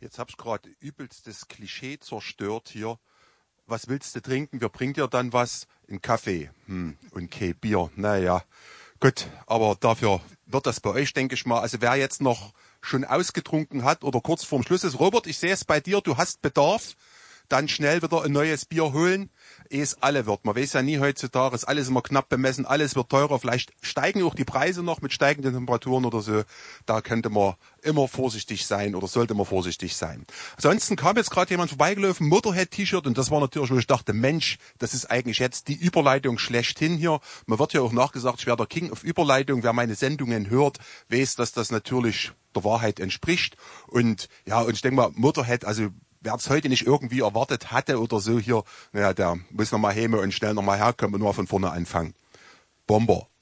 Jetzt hab ich gerade übelstes Klischee zerstört hier. Was willst du trinken? Wer bringt dir dann was? Ein Kaffee. Und kein Bier. Naja, gut. Aber dafür wird das bei euch, denke ich mal. Also wer jetzt noch schon ausgetrunken hat oder kurz vorm Schluss ist. Robert, ich sehe es bei dir, du hast Bedarf. Dann schnell wieder ein neues Bier holen, ehe es alle wird. Man weiß ja nie heutzutage, ist alles immer knapp bemessen, alles wird teurer. Vielleicht steigen auch die Preise noch mit steigenden Temperaturen oder so. Da könnte man immer vorsichtig sein oder sollte man vorsichtig sein. Ansonsten kam jetzt gerade jemand vorbeigelaufen, Motorhead-T-Shirt, und das war natürlich, wo ich dachte, Mensch, das ist eigentlich jetzt die Überleitung schlechthin hier. Man wird ja auch nachgesagt, ich wäre der King auf Überleitung. Wer meine Sendungen hört, weiß, dass das natürlich der Wahrheit entspricht. Und ja, und ich denke mal, Motorhead, also wer es heute nicht irgendwie erwartet hatte oder so hier, naja, der muss nochmal heim und schnell nochmal herkommen und nur von vorne anfangen. Bomber.